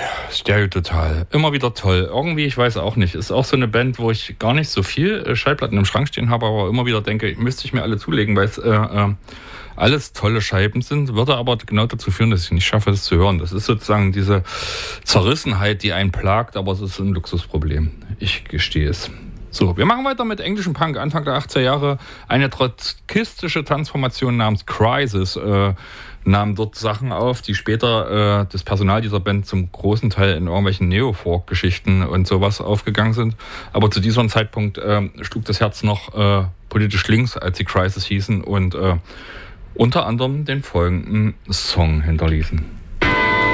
Stereo Total. Immer wieder toll. Irgendwie, ich weiß auch nicht. Ist auch so eine Band, wo ich gar nicht so viel Schallplatten im Schrank stehen habe, aber immer wieder denke, müsste ich mir alle zulegen, weil es alles tolle Scheiben sind. Würde aber genau dazu führen, dass ich nicht schaffe, das zu hören. Das ist sozusagen diese Zerrissenheit, die einen plagt, aber es ist ein Luxusproblem. Ich gestehe es. So, wir machen weiter mit englischem Punk. Anfang der 80er Jahre eine trotzkistische Transformation namens Crisis nahm dort Sachen auf, die später das Personal dieser Band zum großen Teil in irgendwelchen Neo-Folk-Geschichten und sowas aufgegangen sind. Aber zu diesem Zeitpunkt schlug das Herz noch politisch links, als die Crisis hießen und unter anderem den folgenden Song hinterließen.